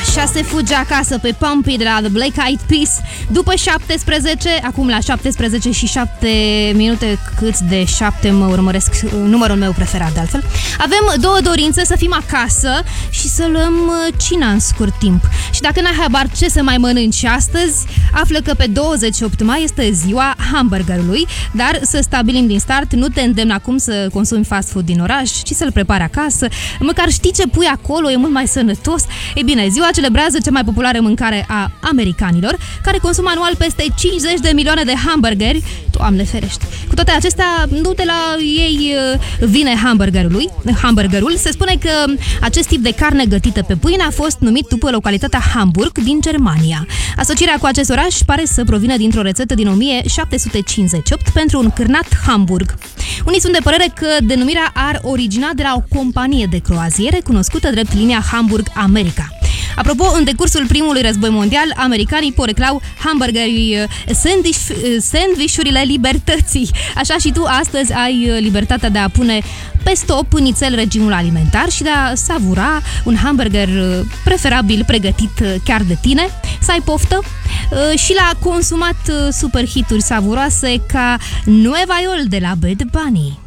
Așa se fuge acasă pe Pumpy de la The Black Eyed Peas. După 17, acum la 17 și 7 minute, câți de 7 mă urmăresc, numărul meu preferat de altfel. Avem două dorințe: să fim acasă și să luăm cina în scurt timp. Și dacă n-ai habar ce să mai mănânci astăzi, află că pe 28 mai este ziua hamburgerului. Dar să stabilim din start, nu te îndemn acum să consumi fast food din oraș, ci să-l prepari acasă. Măcar știi ce pui acolo, e mult mai sănătos. Ei bine, ziua celebrează cea mai populară mâncare a americanilor, care consumă anual peste 50 de milioane de hamburgeri. Doamne ferește! Cu toate acestea, nu de la ei vine hamburgerul. Se spune că acest tip de carne gătită pe pâine a fost numit după localitatea Hamburg din Germania. Asocierea cu acest oraș pare să provină dintr-o rețetă din 1758 pentru un cârnat Hamburg. Unii sunt de părere că denumirea ar origina de la o companie de croaziere cunoscută drept linia Hamburg-America. Apropo, în decursul primului război mondial, americanii poreclau hamburgerii sandvișurile libertății. Așa și tu astăzi ai libertatea de a pune pe stop nițel regimul alimentar și de a savura un hamburger preferabil pregătit chiar de tine, să ai poftă și la consumat super hituri savuroase ca Nueva York de la Bad Bunny.